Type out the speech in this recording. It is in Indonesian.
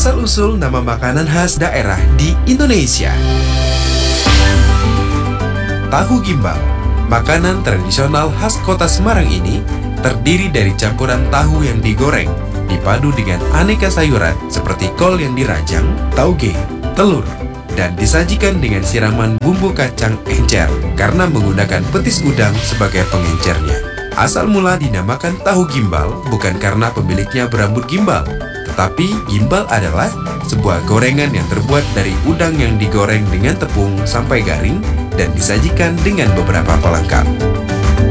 Asal-usul nama makanan khas daerah di Indonesia. Tahu gimbal, makanan tradisional khas kota Semarang ini terdiri dari campuran tahu yang digoreng, dipadu dengan aneka sayuran seperti kol yang dirajang, tauge, telur, dan disajikan dengan siraman bumbu kacang encer karena menggunakan petis udang sebagai pengencernya. Asal mula dinamakan tahu gimbal bukan karena pemiliknya berambut gimbal, tetapi gimbal adalah sebuah gorengan yang terbuat dari udang yang digoreng dengan tepung sampai garing dan disajikan dengan beberapa pelengkap.